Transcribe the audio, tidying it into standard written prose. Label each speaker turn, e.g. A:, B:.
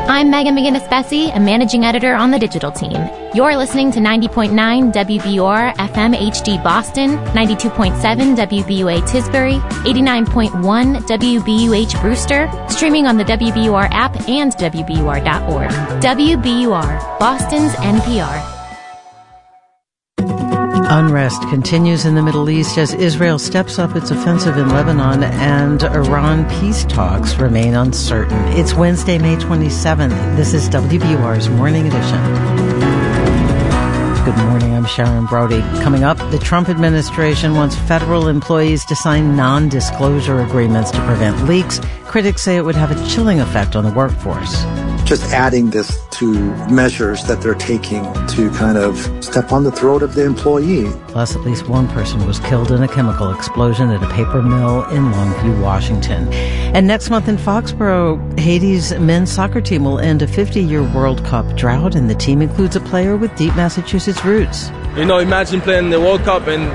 A: I'm Megan McGinnis-Bessie, a managing editor on the digital team. You're listening to 90.9 WBUR FM HD Boston, 92.7 WBUA Tisbury, 89.1 WBUH Brewster, streaming on the WBUR app and WBUR.org. WBUR, Boston's NPR.
B: Unrest continues in the Middle East as Israel steps up its offensive in Lebanon and Iran peace talks remain uncertain. It's Wednesday, May 27th. This is WBUR's Morning Edition. Good morning, I'm Sharon Brody. Coming up, the Trump administration wants federal employees to sign non-disclosure agreements to prevent leaks. Critics say it would have a chilling effect on the workforce.
C: Just adding this to measures that they're taking to kind of step on the throat of the employee.
B: Plus, at least one person was killed in a chemical explosion at a paper mill in Longview, Washington. And next month in Foxborough, Haiti's men's soccer team will end a 50-year World Cup drought, and the team includes a player with deep Massachusetts roots.
D: You know, imagine playing the World Cup and